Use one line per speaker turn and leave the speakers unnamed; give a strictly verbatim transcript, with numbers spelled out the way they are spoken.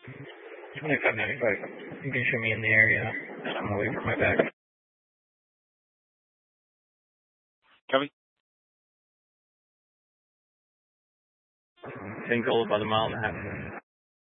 twenty-five ninety-five. You can show me in the area, and I'm away from my back.
Copy.
Single about a mile and a half.